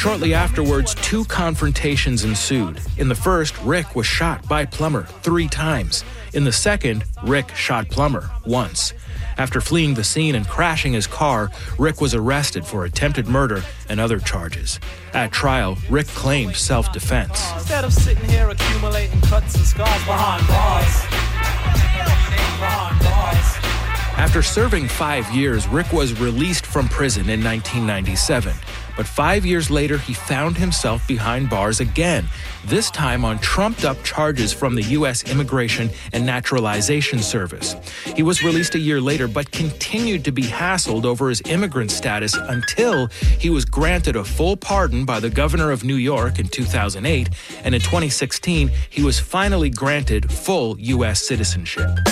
Shortly afterwards, 2 confrontations ensued. In the first, Rick was shot by Plummer 3 times. In the second, Rick shot Plummer once. After fleeing the scene and crashing his car, Rick was arrested for attempted murder and other charges. At trial, Rick claimed self-defense. Instead of sitting here accumulating cuts and scars behind bars. After serving 5 years, Rick was released from prison in 1997. But 5 years later, he found himself behind bars again, this time on trumped-up charges from the U.S. Immigration and Naturalization Service. He was released a year later, but continued to be hassled over his immigrant status until he was granted a full pardon by the governor of New York in 2008, and in 2016, he was finally granted full U.S. citizenship.